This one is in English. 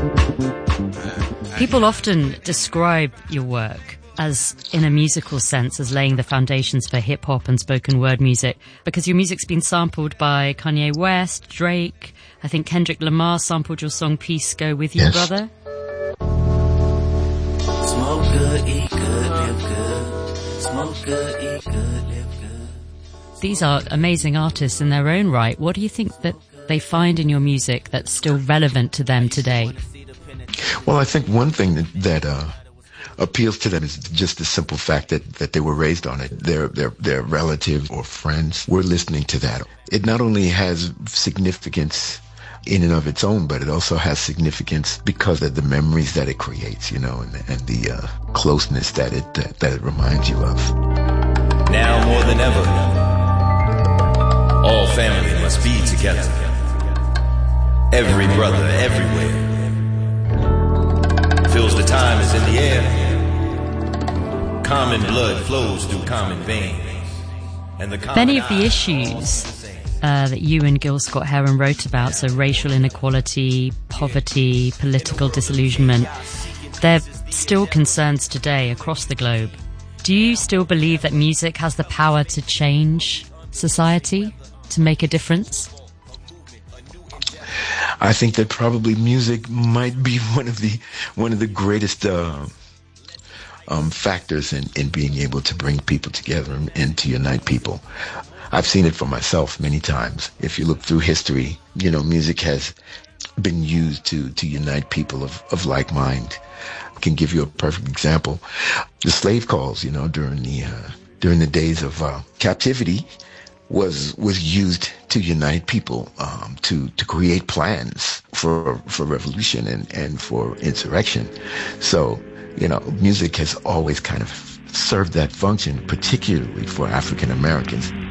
People often describe your work as, in a musical sense, as laying the foundations for hip-hop and spoken word music, because your music's been sampled by Kanye West, Drake. I think Kendrick Lamar sampled your song Peace Go With You, Yes. Brother. Smoke good, eat good, live good. Smoke good, eat good, live good. These are amazing artists in their own right. What do you think that they find in your music that's still relevant to them today? Well, I think one thing that appeals to them is just the simple fact that they were raised on it. Their relatives or friends were listening to that. It not only has significance in and of its own, but it also has significance because of the memories that it creates, and the closeness that it reminds you of. Now more than ever, all family must be together. Every brother everywhere feels the time is in the air. Common blood flows through common veins. And many of the issues that you and Gil Scott-Heron wrote about, so racial inequality, poverty, political disillusionment, they're still concerns today across the globe. Do you still believe that music has the power to change society, to make a difference? I think that probably music might be one of the greatest factors in being able to bring people together and to unite people. I've seen it for myself many times. If you look through history, music has been used to unite people of like mind. I can give you a perfect example. The slave calls, during the days of captivity, was used to unite people, to create plans for revolution and for insurrection. So, music has always kind of served that function, particularly for African Americans.